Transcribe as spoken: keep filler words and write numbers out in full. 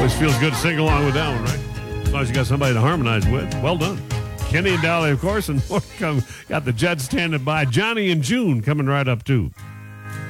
Always feels good to sing along with that one, right? As long as you got somebody to harmonize with. Well done. Kenny and Dolly, of course, and more to come. Got the Jets standing by. Johnny and June coming right up, too.